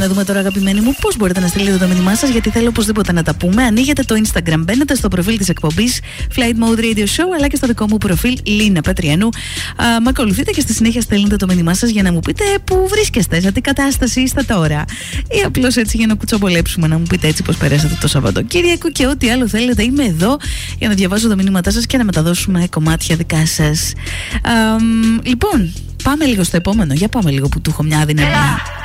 να δούμε τώρα, αγαπημένοι μου, πώς μπορείτε να στείλετε το μήνυμά σας, γιατί θέλω οπωσδήποτε να τα πούμε. Ανοίγετε το Instagram, μπαίνετε στο προφίλ της εκπομπής Flight Mode Radio Show, αλλά και στο δικό μου προφίλ Λίνα Πετριανού. Μ' ακολουθείτε και στη συνέχεια στέλνετε το μήνυμά σας για να μου πείτε πού βρίσκεστε, σε τι κατάσταση είστε τώρα. Ή απλώς έτσι για να κουτσομπολέψουμε, να μου πείτε έτσι πώς περάσατε το Σαββατοκύριακο και ό,τι άλλο θέλετε. Είμαι εδώ για να διαβάζω τα μηνύματά σας και να μεταδώσουμε κομμάτια δικά σας. Λοιπόν, πάμε λίγο στο επόμενο. Για πάμε λίγο που του έχω μια αδυναμία.